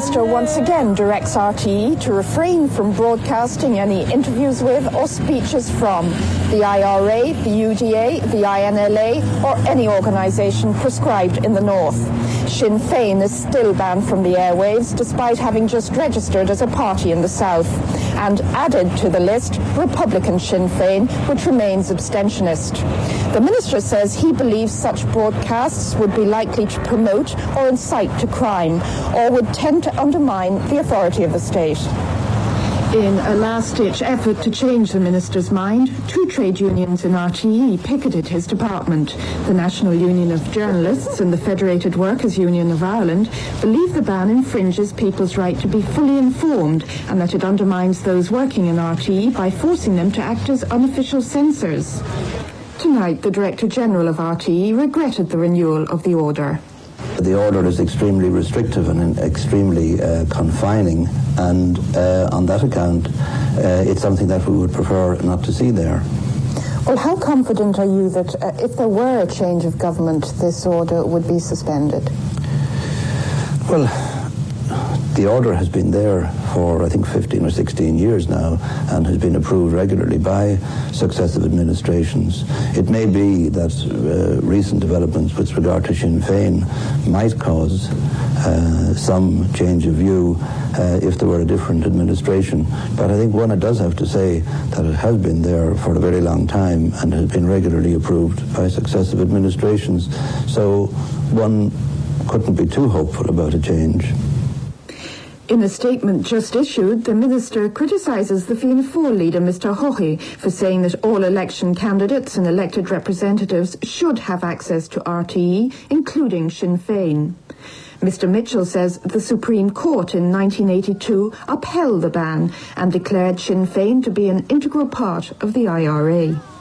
Minister once again directs RTE to refrain from broadcasting any interviews with or speeches from the IRA, the UDA, the INLA or any organisation prescribed in the North. Sinn Féin is still banned from the airwaves despite having just registered as a party in the South. And added to the list, Republican Sinn Féin, which remains abstentionist. The Minister says he believes such broadcasts would be likely to promote or incite to crime, or would tend to undermine the authority of the state. In a last-ditch effort to change the Minister's mind, 2 trade unions in RTE picketed his department. The National Union of Journalists and the Federated Workers' Union of Ireland believe the ban infringes people's right to be fully informed and that it undermines those working in RTE by forcing them to act as unofficial censors. Tonight, the Director General of RTE regretted the renewal of the order. The order is extremely restrictive and extremely confining, and on that account, it's something that we would prefer not to see there. Well, how confident are you that if there were a change of government, this order would be suspended? Well, the order has been there for, I think, 15 or 16 years now and has been approved regularly by successive administrations. It may be that recent developments with regard to Sinn Féin might cause some change of view if there were a different administration. But I think one does have to say that it has been there for a very long time and has been regularly approved by successive administrations. So one couldn't be too hopeful about a change. In a statement just issued, the Minister criticises the Fianna Fáil leader, Mr Haughey, for saying that all election candidates and elected representatives should have access to RTE, including Sinn Féin. Mr Mitchell says the Supreme Court in 1982 upheld the ban and declared Sinn Féin to be an integral part of the IRA.